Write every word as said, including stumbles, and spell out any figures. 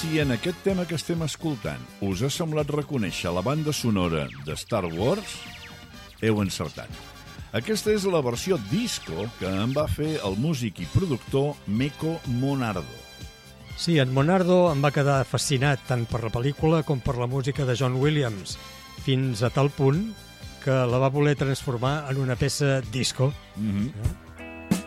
Si en aquest tema que estem escoltant us ha semblat reconèixer la banda sonora de Star Wars, heu encertat. Aquesta és la versió disco que en va fer el músic i productor Meco Monardo. Sí, en Monardo em va quedar fascinat tant per la pel·lícula com per la música de John Williams, fins a tal punt que la va voler transformar en una peça disco. Mm-hmm.